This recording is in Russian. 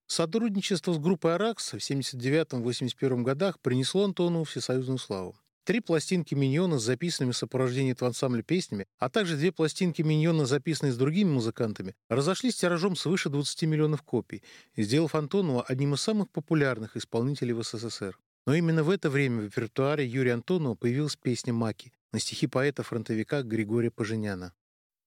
Сотрудничество с группой «Аракс» в 79-81 годах принесло Антонову всесоюзную славу. 3 пластинки «Миньона» с записанными в сопровождении этого ансамбля песнями, а также 2 пластинки «Миньона», записанные с другими музыкантами, разошлись тиражом свыше 20 миллионов копий, сделав Антонова одним из самых популярных исполнителей в СССР. Но именно в это время в репертуаре Юрия Антонова появилась песня «Маки» на стихи поэта-фронтовика Григория Поженяна.